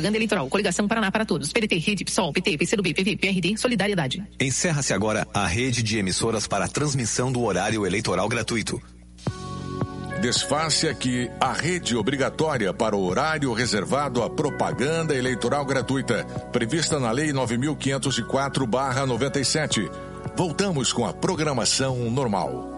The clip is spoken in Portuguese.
Propaganda eleitoral. Coligação Paraná para Todos. PDT, Rede, PSOL, PT, PCdoB, PV, PRD, Solidariedade. Encerra-se agora a rede de emissoras para a transmissão do horário eleitoral gratuito. Desfaz-se aqui a rede obrigatória para o horário reservado à propaganda eleitoral gratuita, prevista na Lei 9.504/97. Voltamos com a programação normal.